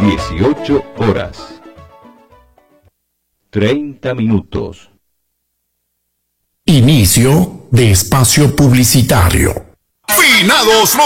18 horas 30 minutos. Inicio de espacio publicitario. Finados los